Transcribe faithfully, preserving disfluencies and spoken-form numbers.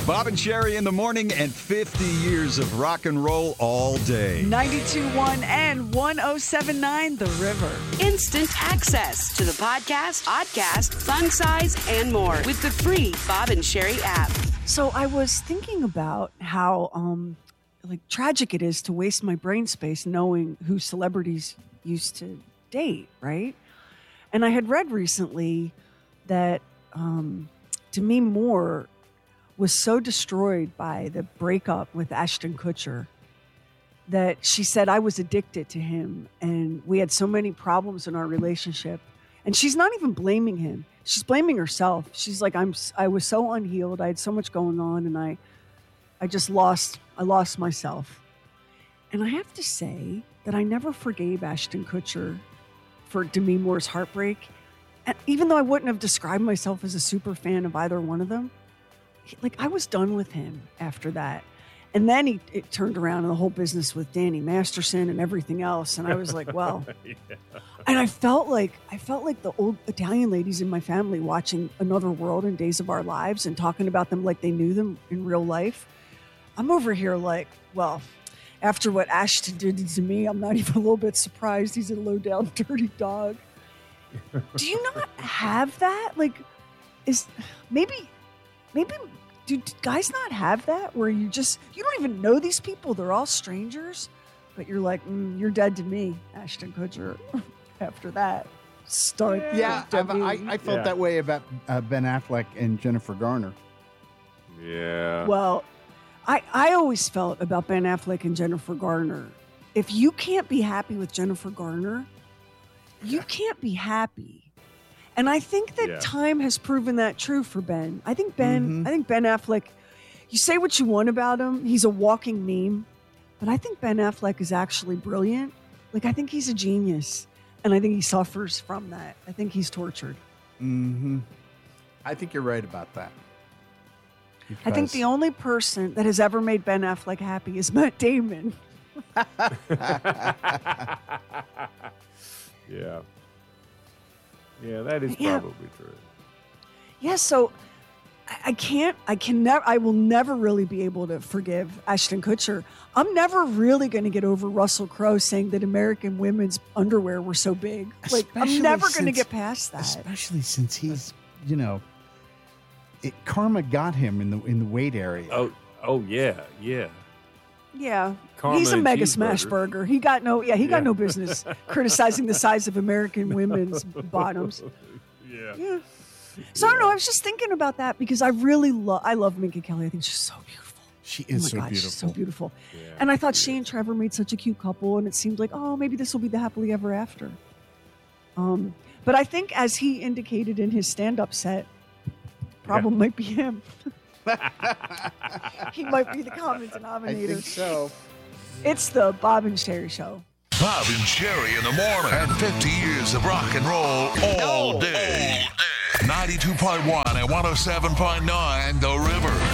Bob and Sherry in the morning and fifty years of rock and roll all day. ninety-two point one and one oh seven point nine The River. Instant access to the podcast, podcast, fun size, and more with the free Bob and Sherry app. So I was thinking about how um, like tragic it is to waste my brain space knowing who celebrities used to date, right? And I had read recently that um, Demi Moore was so destroyed by the breakup with Ashton Kutcher that she said, I was addicted to him and we had so many problems in our relationship. And she's not even blaming him. She's blaming herself. She's like, I'm, I was so unhealed. I had so much going on and I, I just lost, I lost myself. And I have to say that I never forgave Ashton Kutcher for Demi Moore's heartbreak. And even though I wouldn't have described myself as a super fan of either one of them, like I was done with him after that. And then he it turned around in the whole business with Danny Masterson and everything else. And I was like, well, yeah. And I felt like, I felt like the old Italian ladies in my family watching Another World and Days of Our Lives and talking about them like they knew them in real life. I'm over here like, well, after what Ashton did to me, I'm not even a little bit surprised he's a low down, dirty dog. Do you not have that? Like, is maybe, maybe, do guys not have that where you just, you don't even know these people. They're all strangers, but you're like, mm, you're dead to me, Ashton Kutcher. After that, start. Yeah, I've, I, I felt Yeah. that way about uh, Ben Affleck and Jennifer Garner. Yeah. Well, I, I always felt about Ben Affleck and Jennifer Garner. If you can't be happy with Jennifer Garner, you can't be happy. And I think that Yeah. time has proven that true for Ben. I think Ben, Mhm. I think Ben Affleck, you say what you want about him, he's a walking meme, but I think Ben Affleck is actually brilliant. Like, I think he's a genius. And I think he suffers from that. I think he's tortured. Mm-hmm. I think you're right about that. I think the only person that has ever made Ben Affleck happy is Matt Damon. Yeah. Yeah, that is Yeah. probably true. Yeah, so I, I can't, I can never, I will never really be able to forgive Ashton Kutcher. I'm never really going to get over Russell Crowe saying that American women's underwear were so big. Like, Especially I'm never going to since- get past that. Especially since he's, you know, it, karma got him in the in the weight area. Oh, oh yeah, yeah. Yeah, Karma he's a and mega cheeseburgers. smash burger. He got no, yeah, he got Yeah. no business criticizing the size of American women's bottoms. Yeah. Yeah. So I don't know. I was just thinking about that because I really love, I love Minka Kelly. I think she's so beautiful. She Oh is my so God, beautiful. she's so beautiful. Yeah, And I thought she she and Trevor made such a cute couple, and it seemed like, oh, maybe this will be the happily ever after. Um, but I think, as he indicated in his stand-up set, problem might be him. He might be the common I denominator. think so. It's the Bob and Sherry Show. Bob and Sherry in the morning. And fifty years of rock and roll all day. ninety-two point one and one oh seven point nine The River.